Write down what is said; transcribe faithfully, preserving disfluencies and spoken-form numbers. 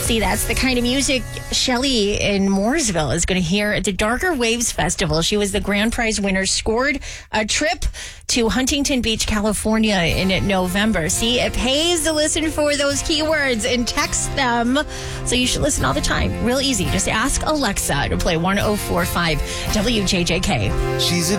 See, that's the kind of music Shelly in Mooresville is going to hear at the Darker Waves Festival. She was the grand prize winner, scored a trip to Huntington Beach, California in November. See, it pays to listen for those keywords and text them. So you should listen all the time. Real easy. Just ask Alexa to play one oh four point five W J J K. She's a